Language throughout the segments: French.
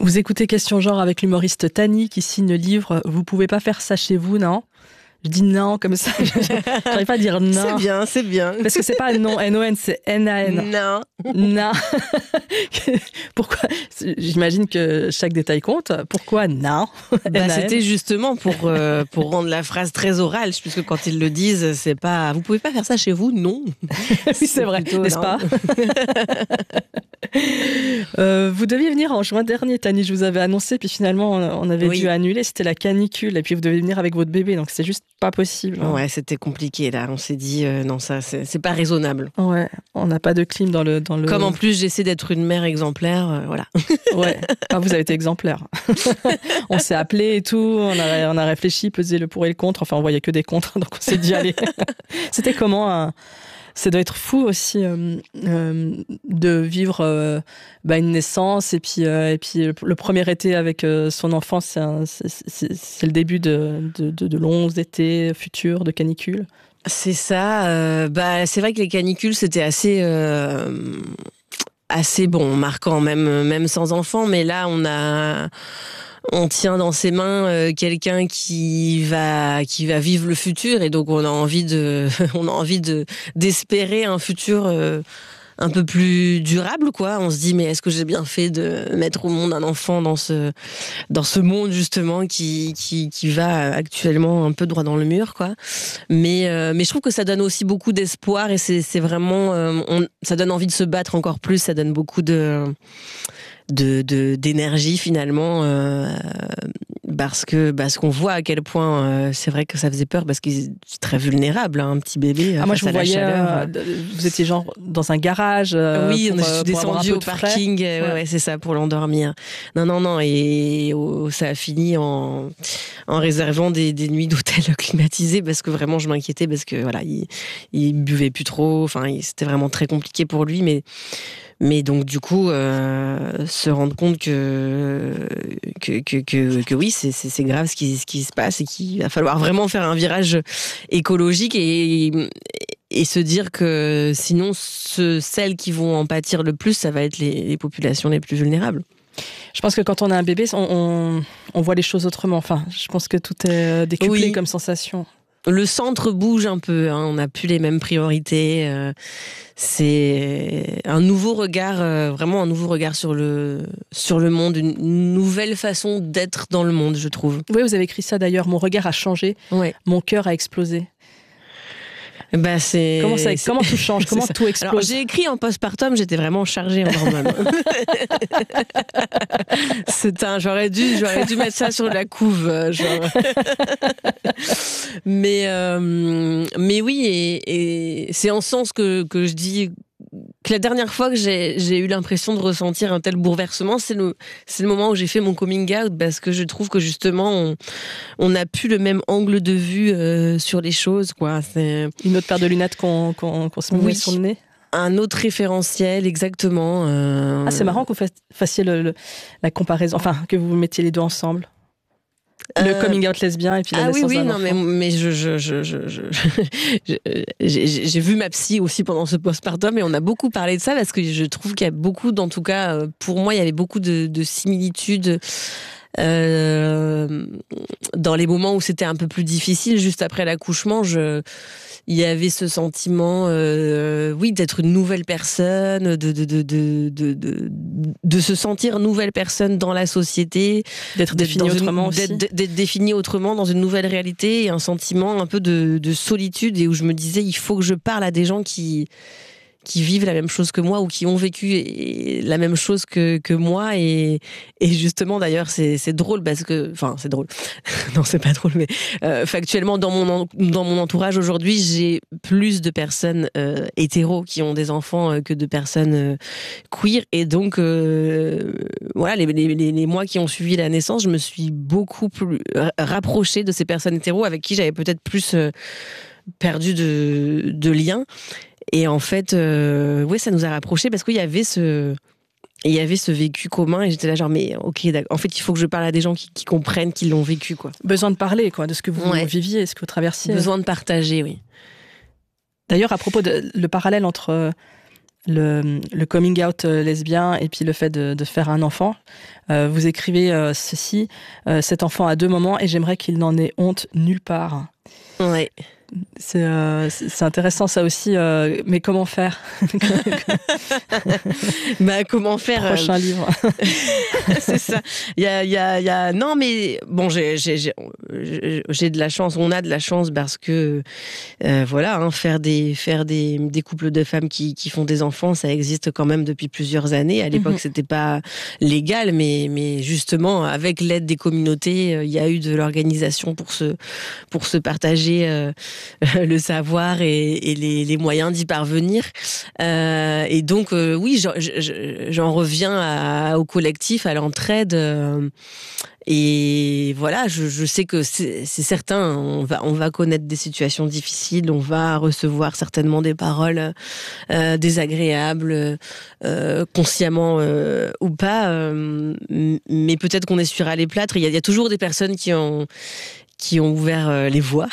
Vous écoutez Question Genre avec l'humoriste Tani qui signe le livre « Vous pouvez pas faire ça chez vous, non ?» Je dis non comme ça, j'arrive pas à dire non. C'est bien. Parce que c'est pas non, N-O-N, c'est N-A-N. Non. Non. Pourquoi? J'imagine que chaque détail compte. Pourquoi non? C'était justement pour rendre la phrase très orale, puisque quand ils le disent, c'est pas « Vous pouvez pas faire ça chez vous, non ?» Oui, c'est vrai, n'est-ce pas? Vous deviez venir en juin dernier, Tani, je vous avais annoncé, puis finalement on avait dû annuler, c'était la canicule, et puis vous devez venir avec votre bébé, donc c'est juste pas possible. Ouais, c'était compliqué là, on s'est dit non, ça c'est pas raisonnable. Ouais, on n'a pas de clim dans le... Comme en plus j'essaie d'être une mère exemplaire, voilà. Ouais, vous avez été exemplaire. On s'est appelé et tout, on a réfléchi, pesé le pour et le contre, enfin on voyait que des contre, donc on s'est dit allez. C'était comment ça doit être fou aussi de vivre une naissance et puis le premier été avec son enfant, c'est le début de longs étés futurs de canicule. C'est ça. C'est vrai que les canicules c'était assez marquant même sans enfant, mais là on tient dans ses mains quelqu'un qui va vivre le futur, et donc on a envie d'espérer un futur un peu plus durable, quoi. On se dit mais est-ce que j'ai bien fait de mettre au monde un enfant dans ce monde justement qui va actuellement un peu droit dans le mur, quoi. Mais je trouve que ça donne aussi beaucoup d'espoir, et c'est vraiment ça donne envie de se battre encore plus, ça donne beaucoup d'énergie finalement, parce qu'on voit à quel point c'est vrai que ça faisait peur, parce qu'il est très vulnérable, hein, un petit bébé. Moi je vous voyais, vous étiez genre dans un garage. Oui, je suis descendue au parking, ouais, c'est ça, pour l'endormir. Non, et ça a fini en réservant des nuits d'hôtel climatisées, parce que vraiment je m'inquiétais, parce que voilà, il buvait plus trop, enfin c'était vraiment très compliqué pour lui, mais donc du coup se rendre compte que oui, c'est grave ce qui se passe, et qu'il va falloir vraiment faire un virage écologique, et se dire que sinon celles qui vont en pâtir le plus, ça va être les populations les plus vulnérables. Je pense que quand on a un bébé, on voit les choses autrement. Enfin, je pense que tout est décuplé comme sensation. Le centre bouge un peu, hein, on n'a plus les mêmes priorités. C'est un nouveau regard, vraiment un nouveau regard sur le monde, une nouvelle façon d'être dans le monde, je trouve. Oui, vous avez écrit ça d'ailleurs. Mon regard a changé, mon cœur a explosé. Comment tout change, comment tout explose? Alors, j'ai écrit en postpartum, j'étais vraiment chargée en hormones. J'aurais dû mettre ça sur la couve, genre. Mais oui, et c'est en ce sens que je dis que la dernière fois que j'ai eu l'impression de ressentir un tel bouleversement, c'est le moment où j'ai fait mon coming out, parce que je trouve que justement on n'a plus le même angle de vue sur les choses, quoi. C'est une autre paire de lunettes qu'on se met sur le nez. Un autre référentiel, exactement. C'est marrant que vous fassiez la comparaison, enfin que vous mettiez les deux ensemble. Le coming out lesbien et puis la naissance d'un enfant. mais j'ai vu ma psy aussi pendant ce postpartum, et on a beaucoup parlé de ça, parce que je trouve qu'il y a beaucoup, en tout cas pour moi, il y avait beaucoup de similitudes dans les moments où c'était un peu plus difficile, juste après l'accouchement. Il y avait ce sentiment, d'être une nouvelle personne, de se sentir nouvelle personne dans la société, d'être définie autrement aussi, d'être définie autrement dans une nouvelle réalité, et un sentiment un peu de solitude, et où je me disais il faut que je parle à des gens qui vivent la même chose que moi, ou qui ont vécu la même chose que moi, et justement d'ailleurs c'est drôle, parce que c'est drôle. Non, c'est pas drôle, mais factuellement dans mon entourage aujourd'hui, j'ai plus de personnes hétéros qui ont des enfants que de personnes queer, et donc voilà, les mois qui ont suivi la naissance, je me suis beaucoup plus rapprochée de ces personnes hétéros avec qui j'avais peut-être plus perdu de liens. Et en fait, ça nous a rapprochés, parce qu'il y avait ce vécu commun, et j'étais là genre, mais ok, en fait, il faut que je parle à des gens qui comprennent, qui l'ont vécu, quoi. Besoin de parler, quoi, de ce que vous viviez, ce que vous traversiez. Besoin de partager, oui. D'ailleurs, à propos de le parallèle entre le coming out lesbien et puis le fait de faire un enfant. Vous écrivez ceci, cet enfant a 2 mamans et j'aimerais qu'il n'en ait honte nulle part. Ouais. C'est intéressant ça aussi, mais comment faire? Comment faire? Prochain livre. C'est ça. Il y a... Non, mais bon, j'ai de la chance. On a de la chance parce que voilà, hein, faire des couples de femmes qui font des enfants, ça existe quand même depuis plusieurs années. À l'époque, c'était pas légal, mais justement, avec l'aide des communautés, il y a eu de l'organisation pour se partager le savoir et les moyens d'y parvenir. Et donc, oui, j'en reviens au collectif, à l'entraide. Et voilà, je sais que c'est certain, on va connaître des situations difficiles, on va recevoir certainement des paroles désagréables, consciemment ou pas, mais peut-être qu'on essuiera les plâtres. Il y a toujours des personnes qui ont ouvert les voies.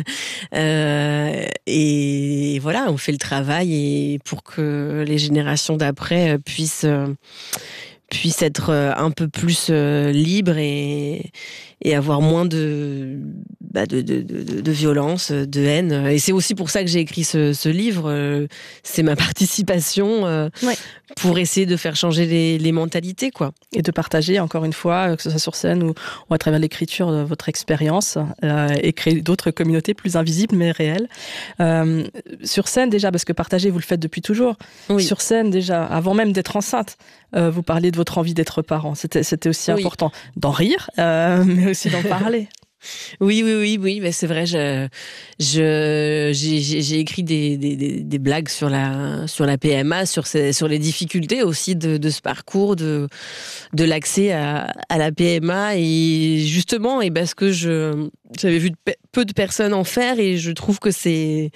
Et voilà, on fait le travail et pour que les générations d'après puissent être un peu plus libres et avoir moins de violence, de haine. Et c'est aussi pour ça que j'ai écrit ce livre. C'est ma participation pour essayer de faire changer les mentalités, quoi. Et de partager, encore une fois, que ce soit sur scène ou à travers l'écriture de votre expérience, et créer d'autres communautés plus invisibles mais réelles. Sur scène déjà, parce que partager, vous le faites depuis toujours. Oui. Sur scène déjà, avant même d'être enceinte, vous parliez de votre envie d'être parent. C'était aussi important d'en rire, mais aussi d'en parler. Oui, mais c'est vrai. J'ai écrit des blagues sur la PMA, sur les difficultés aussi de ce parcours, de l'accès à la PMA, et justement, et parce que j'avais vu peu de personnes en faire, et je trouve que c'est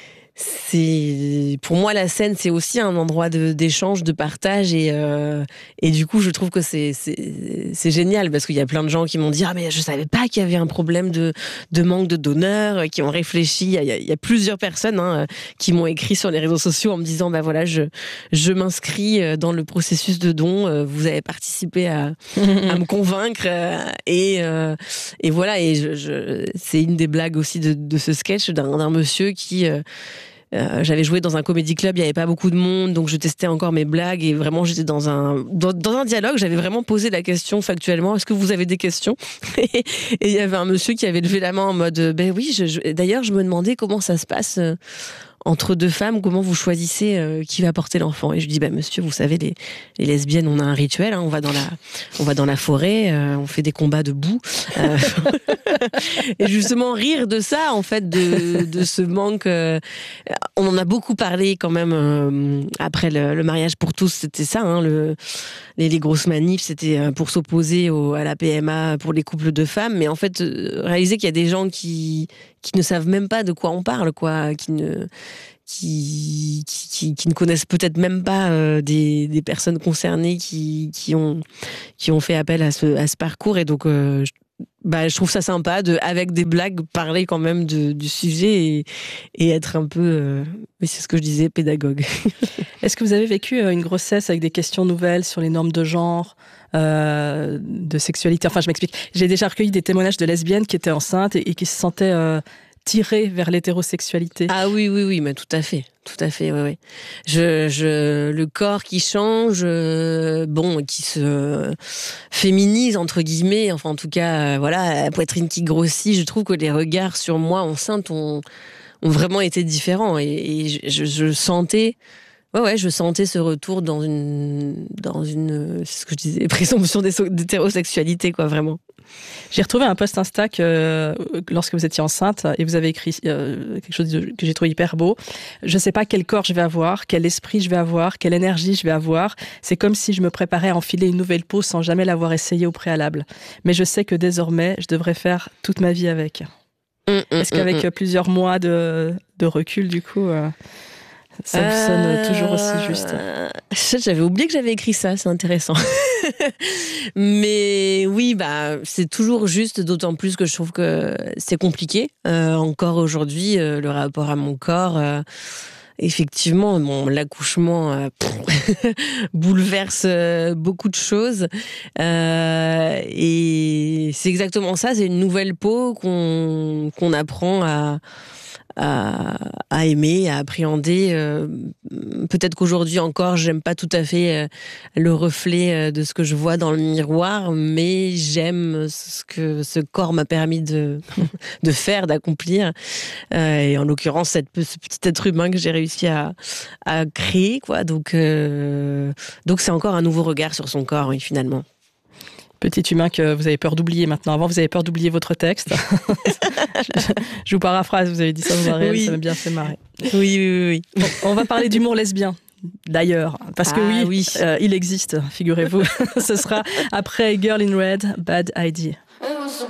pour moi, la scène, c'est aussi un endroit d'échange, de partage, et du coup, je trouve que c'est génial, parce qu'il y a plein de gens qui m'ont dit: ah, mais je savais pas qu'il y avait un problème de manque de donneurs, qui ont réfléchi. Il y a plusieurs personnes qui m'ont écrit sur les réseaux sociaux en me disant: bah voilà, je m'inscris dans le processus de don, vous avez participé à me convaincre, et voilà. Et c'est une des blagues aussi de ce sketch d'un monsieur qui j'avais joué dans un comédie club, il n'y avait pas beaucoup de monde, donc je testais encore mes blagues, et vraiment j'étais dans un dialogue, j'avais vraiment posé la question factuellement: est-ce que vous avez des questions? Et il y avait un monsieur qui avait levé la main en mode: ben oui, d'ailleurs je me demandais comment ça se passe entre 2 femmes, comment vous choisissez qui va porter l'enfant? Et je dis: bah monsieur, vous savez, les lesbiennes, on a un rituel, hein, on va dans la forêt, on fait des combats de boue. Et justement, rire de ça, en fait, de ce manque. On en a beaucoup parlé quand même après le mariage pour tous, c'était ça, hein, les grosses manifs, c'était pour s'opposer à la PMA pour les couples de femmes. Mais en fait, réaliser qu'il y a des gens qui ne savent même pas de quoi on parle, quoi, qui ne connaissent peut-être même pas des personnes concernées qui ont fait appel à ce parcours. Et donc je trouve ça sympa avec des blagues, parler quand même du sujet et être un peu, oui, c'est ce que je disais, pédagogue. Est-ce que vous avez vécu une grossesse avec des questions nouvelles sur les normes de genre, de sexualité? Enfin, je m'explique. J'ai déjà recueilli des témoignages de lesbiennes qui étaient enceintes et qui se sentaient tirées vers l'hétérosexualité. Ah oui, mais tout à fait, oui. Le corps qui change, qui se féminise entre guillemets, enfin en tout cas, voilà, la poitrine qui grossit. Je trouve que les regards sur moi enceinte ont vraiment été différents, et je sentais. Ouais, je sentais ce retour dans une, c'est ce que je disais, présomption d'hétérosexualité, quoi, vraiment. J'ai retrouvé un post Insta lorsque vous étiez enceinte, et vous avez écrit quelque chose que j'ai trouvé hyper beau. Je sais pas quel corps je vais avoir, quel esprit je vais avoir, quelle énergie je vais avoir. C'est comme si je me préparais à enfiler une nouvelle peau sans jamais l'avoir essayé au préalable. Mais je sais que désormais, je devrais faire toute ma vie avec. Est-ce qu'avec plusieurs mois de recul, du coup... ça vous sonne toujours aussi juste? J'avais oublié que j'avais écrit ça, c'est intéressant. Mais oui, c'est toujours juste, d'autant plus que je trouve que c'est compliqué. Encore aujourd'hui, le rapport à mon corps, effectivement, l'accouchement bouleverse beaucoup de choses. Et c'est exactement ça, c'est une nouvelle peau qu'on apprend à aimer, à appréhender. Peut-être qu'aujourd'hui encore, j'aime pas tout à fait le reflet de ce que je vois dans le miroir, mais j'aime ce que ce corps m'a permis de faire, d'accomplir. Et en l'occurrence, ce petit être humain que j'ai réussi à créer, quoi. Donc c'est encore un nouveau regard sur son corps, oui, finalement. Petit humain que vous avez peur d'oublier maintenant. Avant, vous avez peur d'oublier votre texte. Je vous paraphrase, vous avez dit ça dans un réel, oui. Ça m'a bien fait marrer. Oui. Bon, on va parler d'humour lesbien, d'ailleurs. Parce que oui. Il existe, figurez-vous. Ce sera après Girl in Red, Bad Idea.